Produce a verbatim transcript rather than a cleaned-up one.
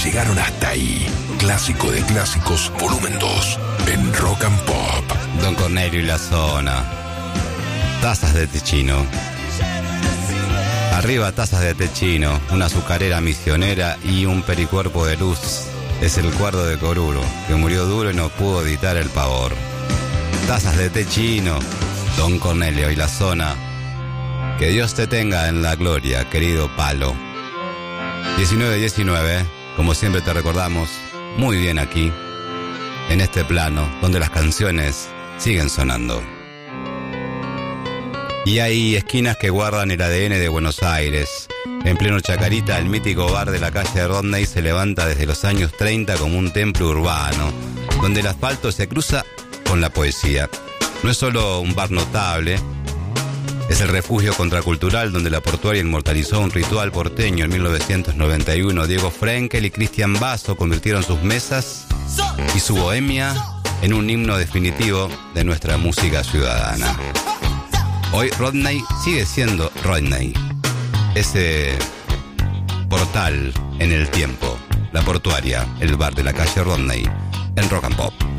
llegaron hasta ahí. Clásico de clásicos, volumen dos, en Rock and Pop. Don Cornelio y la zona. Tazas de té chino. Arriba tazas de té chino, una azucarera misionera y un pericuerpo de luz. Es el cuerdo de Coruro, que murió duro y no pudo evitar el pavor. Tazas de té chino, Don Cornelio y la zona. Que Dios te tenga en la gloria, querido Palo. diecinueve diecinueve, como siempre te recordamos, muy bien aquí, en este plano, donde las canciones siguen sonando. Y hay esquinas que guardan el A D N de Buenos Aires. En pleno Chacarita, el mítico bar de la calle Rodney se levanta desde los años treinta como un templo urbano, donde el asfalto se cruza con la poesía. No es solo un bar notable, es el refugio contracultural donde la portuaria inmortalizó un ritual porteño en mil novecientos noventa y uno. Diego Frenkel y Cristian Basso convirtieron sus mesas y su bohemia en un himno definitivo de nuestra música ciudadana. Hoy Rodney sigue siendo Rodney, ese portal en el tiempo, la portuaria, el bar de la calle Rodney, en Rock and Pop.